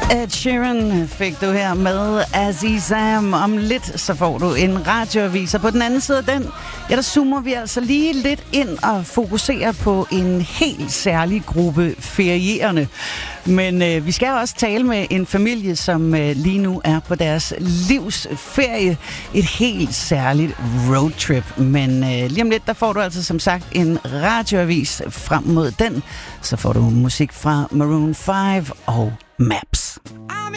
Ed Sheeran fik du her med Azizam. Om lidt, så får du en radioavis. Og på den anden side af den, ja, der zoomer vi altså lige lidt ind og fokuserer på en helt særlig gruppe ferierende. Men vi skal også tale med en familie, som lige nu er på deres livs ferie. Et helt særligt roadtrip. Men lige om lidt, der får du altså som sagt en radioavis. Frem mod den, så får du musik fra Maroon 5 og Maps.